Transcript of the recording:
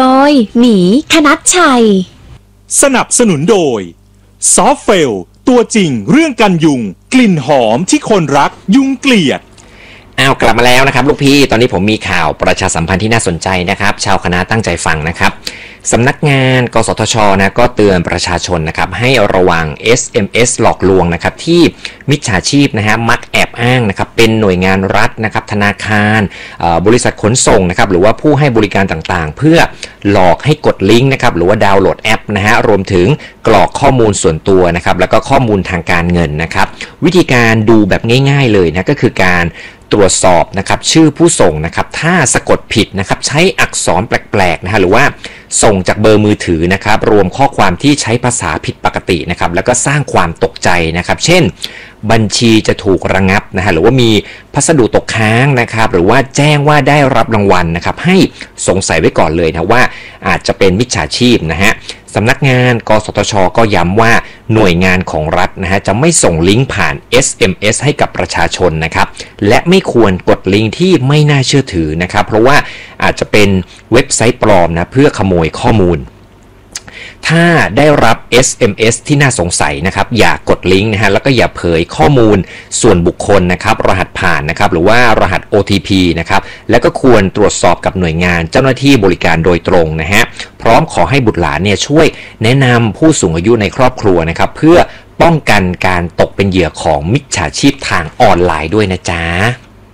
ยหมีคณัชชัยสนับสนุนโดยซอฟเฟลตัวจริงเรื่องกันยุงกลิ่นหอมที่คนรักยุงเกลียดกลับมาแล้วนะครับลูกพี่ตอนนี้ผมมีข่าวประชาสัมพันธ์ที่น่าสนใจนะครับชาวคณะตั้งใจฟังนะครับสำนักงานกสทช.นะก็เตือนประชาชนนะครับให้ระวัง SMS หลอกลวงนะครับที่มิจฉาชีพนะฮะมักแอบอ้างนะครับเป็นหน่วยงานรัฐนะครับธนาคารบริษัทขนส่งนะครับหรือว่าผู้ให้บริการต่างๆเพื่อหลอกให้กดลิงก์นะครับหรือว่าดาวน์โหลดแอปนะฮะรวมถึงกรอกข้อมูลส่วนตัวนะครับแล้วก็ข้อมูลทางการเงินนะครับวิธีการดูแบบง่ายๆเลยนะก็คือการตรวจสอบนะครับชื่อผู้ส่งนะครับถ้าสะกดผิดนะครับใช้อักษรแปลกๆนะฮะหรือว่าส่งจากเบอร์มือถือนะครับรวมข้อความที่ใช้ภาษาผิดปกตินะครับแล้วก็สร้างความตกใจนะครับเช่นบัญชีจะถูกระงับนะฮะหรือว่ามีพัสดุตกค้างนะครับหรือว่าแจ้งว่าได้รับรางวัลนะครับให้สงสัยไว้ก่อนเลยนะว่าอาจจะเป็นมิจฉาชีพนะฮะสำนักงานกสทช.ก็ย้ำว่าหน่วยงานของรัฐนะฮะจะไม่ส่งลิงก์ผ่าน SMS ให้กับประชาชนนะครับและไม่ควรกดลิงก์ที่ไม่น่าเชื่อถือนะครับเพราะว่าอาจจะเป็นเว็บไซต์ปลอมนะเพื่อขโมยข้อมูลถ้าได้รับ SMS ที่น่าสงสัยนะครับอย่ากดลิงก์นะฮะแล้วก็อย่าเผยข้อมูลส่วนบุคคลนะครับรหัสผ่านนะครับหรือว่ารหัส OTP นะครับแล้วก็ควรตรวจสอบกับหน่วยงานเจ้าหน้าที่บริการโดยตรงนะฮะพร้อมขอให้บุตรหลานเนี่ยช่วยแนะนำผู้สูงอายุในครอบครัวนะครับเพื่อป้องกันการตกเป็นเหยื่อของมิจฉาชีพทางออนไลน์ด้วยนะจ๊ะ